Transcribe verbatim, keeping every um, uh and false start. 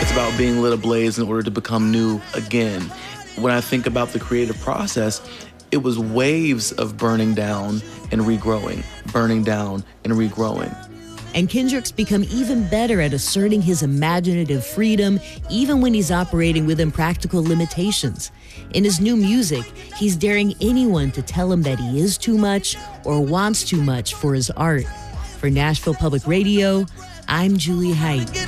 It's about being lit ablaze in order to become new again. When I think about the creative process, it was waves of burning down and regrowing, burning down and regrowing. And Kendrick's become even better at asserting his imaginative freedom, even when he's operating within practical limitations. In his new music, he's daring anyone to tell him that he is too much or wants too much for his art. For Nashville Public Radio, I'm Julie Height.